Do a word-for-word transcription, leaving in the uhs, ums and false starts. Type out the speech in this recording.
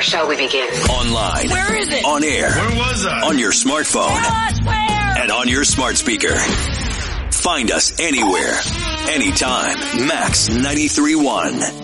shall we begin? Online. Where is it? On air. Where was I? On your smartphone. Tell us where. And on your smart speaker. Find us anywhere, anytime. Max ninety-three point one.